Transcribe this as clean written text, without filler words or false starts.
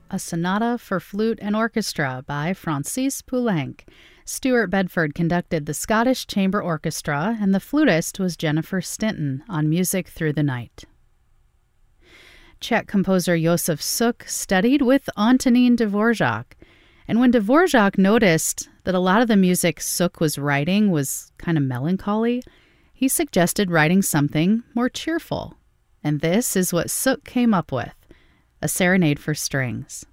a sonata for flute and orchestra by Francis Poulenc. Stuart Bedford conducted the Scottish Chamber Orchestra, and the flutist was Jennifer Stinton on Music Through the Night. Czech composer Josef Suk studied with Antonín Dvořák, and when Dvořák noticed that a lot of the music Suk was writing was kind of melancholy, he suggested writing something more cheerful. And this is what Suk came up with, a serenade for strings.